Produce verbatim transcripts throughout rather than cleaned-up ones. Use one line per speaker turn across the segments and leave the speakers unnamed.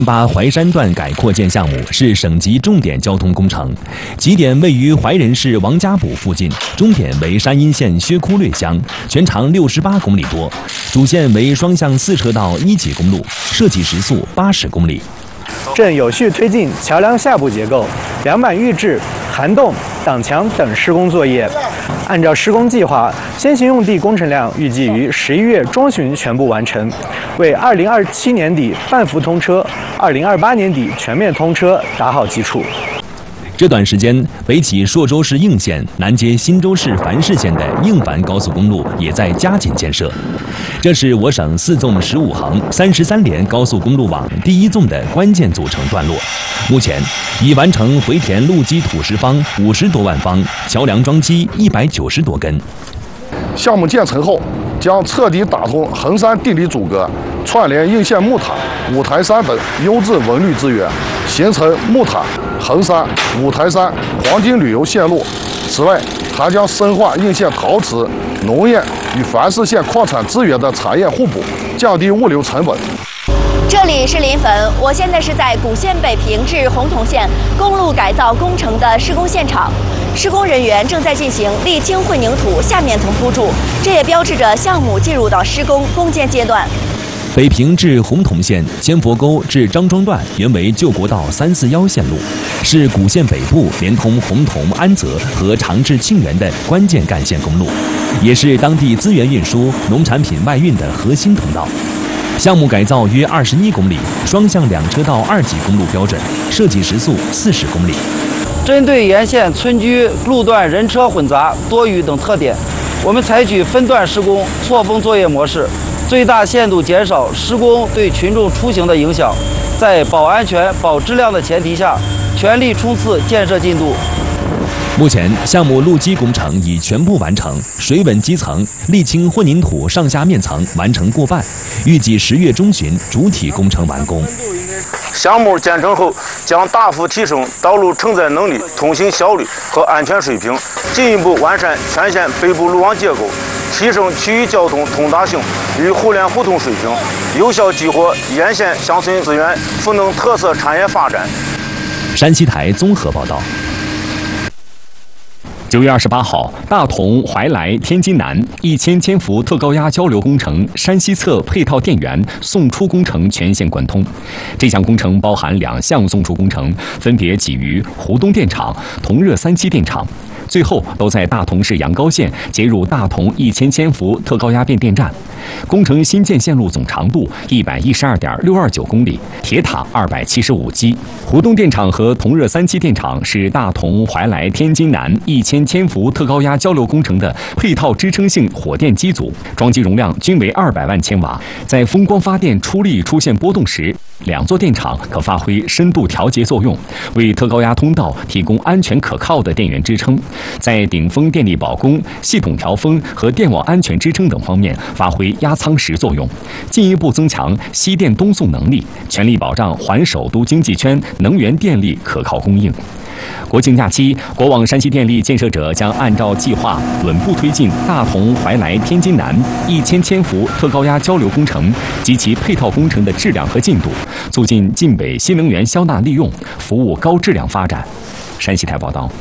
八淮山段改扩建项目是省级重点交通工程，起点位于怀仁市王家堡附近，终点为山阴县薛窟略乡，全长六十八公里多，主线为双向四车道一级公路，设计时速八十公里。
正有序推进桥梁下部结构、梁板预制、涵洞、挡墙等施工作业。按照施工计划，先行用地工程量预计于十一月中旬全部完成，为二零二七年底半幅通车、二零二八年底全面通车打好基础。
这段时间，北起朔州市应县，南接忻州市繁市县的应繁高速公路也在加紧建设。这是我省四纵十五横、三十三连高速公路网第一纵的关键组成段落。目前已完成回填路基土石方五十多万方，桥梁桩基一百九十多根。
项目建成后，将彻底打通衡山地理阻隔，串联应县木塔、五台山等优质文旅资源，形成木塔、衡山、五台山黄金旅游线路。此外，还将深化应县陶瓷、农业与繁市县矿产资源的产业互补，降低物流成本。
这里是临汾，我现在是在古县北平至洪洞县公路改造工程的施工现场，施工人员正在进行沥青混凝土下面层铺筑，这也标志着项目进入到施工攻坚阶段。
北平至洪洞县千佛沟至张庄段原为旧国道三四幺线路，是古县北部连通洪洞、安泽和长治庆元的关键干线公路，也是当地资源运输、农产品外运的核心通道。项目改造约二十一公里，双向两车道二级公路标准，设计时速四十公里。
针对沿线村居路段人车混杂、多雨等特点，我们采取分段施工、错峰作业模式，最大限度减少施工对群众出行的影响，在保安全、保质量的前提下，全力冲刺建设进度。
目前，项目路基工程已全部完成，水稳基层、沥青混凝土上下面层完成过半，预计十月中旬主体工程完工。
项目建成后，将大幅提升道路承载能力、通行效率和安全水平，进一步完善全县北部路网结构，提升区域交通通达性与互联互通水平，有效激活沿线乡村资源赋能特色产业发展。
山西台综合报道。
九月二十八号，大同怀来天津南一千千伏特高压交流工程山西侧配套电源送出工程全线贯通。这项工程包含两项送出工程，分别起于湖东电厂、同热三期电厂，最后都在大同市阳高县接入大同一千千伏特高压变电站。工程新建线路总长度一百一十二点六二九公里，铁塔二百七十五基。湖东电厂和同热三期电厂是大同怀来天津南一千千伏特高压交流工程的配套支撑性火电机组，装机容量均为二百万千瓦。在风光发电出力出现波动时，两座电厂可发挥深度调节作用，为特高压通道提供安全可靠的电源支撑，在顶峰电力保供、系统调峰和电网安全支撑等方面发挥压舱石作用，进一步增强西电东送能力，全力保障环首都经济圈能源电力可靠供应。国庆假期，国网山西电力建设者将按照计划稳步推进大同怀来天津南一千千伏特高压交流工程及其配套工程的质量和进度，促进晋北新能源消纳利用，服务高质量发展。山西台报道。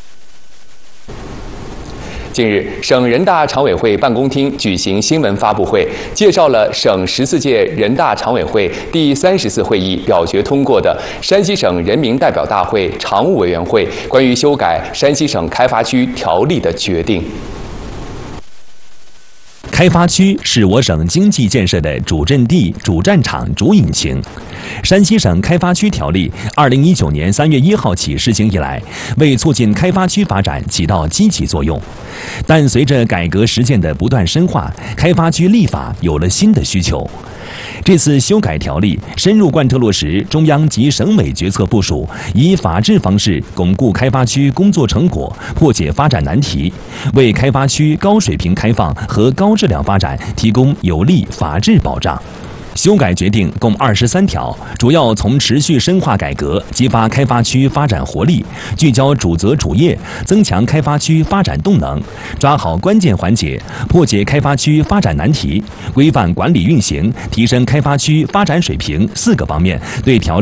近日，省人大常委会办公厅举行新闻发布会，介绍了省十四届人大常委会第三十次会议表决通过的山西省人民代表大会常务委员会关于修改山西省开发区条例的决定。
开发区是我省经济建设的主阵地、主战场、主引擎。山西省开发区条例二零一九年三月一号起施行以来，为促进开发区发展起到积极作用。但随着改革实践的不断深化，开发区立法有了新的需求。这次修改条例深入贯彻落实中央及省委决策部署，以法治方式巩固开发区工作成果，破解发展难题，为开发区高水平开放和高质量发展提供有力法治保障。修改决定共二十三条，主要从持续深化改革，激发开发区发展活力，聚焦主责主业，增强开发区发展动能，抓好关键环节，破解开发区发展难题，规范管理运行，提升开发区发展水平四个方面对条例